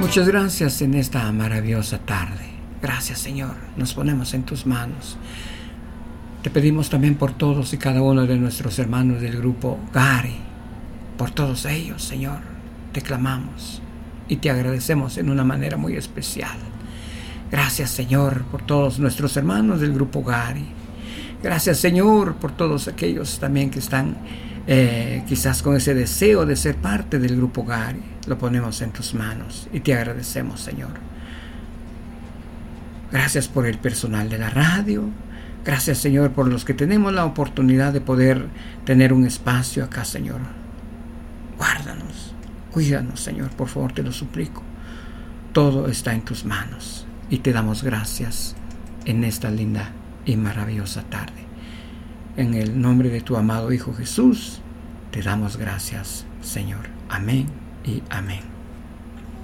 Muchas gracias en esta maravillosa tarde. Gracias, Señor. Nos ponemos en tus manos. Te pedimos también por todos y cada uno de nuestros hermanos del grupo Gari. Por todos ellos, Señor, te clamamos y te agradecemos en una manera muy especial. Gracias, Señor, por todos nuestros hermanos del grupo Gari. Gracias, Señor, por todos aquellos también que están quizás con ese deseo de ser parte del grupo Gari. Lo ponemos en tus manos y te agradecemos, Señor. Gracias por el personal de la radio. Gracias, Señor, por los que tenemos la oportunidad de poder tener un espacio acá, Señor. Guárdanos, cuídanos, Señor, por favor, te lo suplico. Todo está en tus manos y te damos gracias en esta linda y maravillosa tarde. En el nombre de tu amado Hijo Jesús, te damos gracias, Señor. Amén y amén.